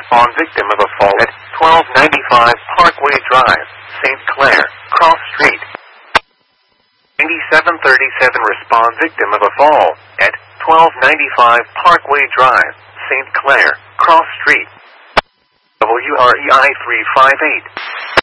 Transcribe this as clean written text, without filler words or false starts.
On victim of a fall at 1295 Parkway Drive, St. Clair, Cross Street. 9737 respond victim of a fall at 1295 Parkway Drive, St. Clair, Cross Street. WREI 358.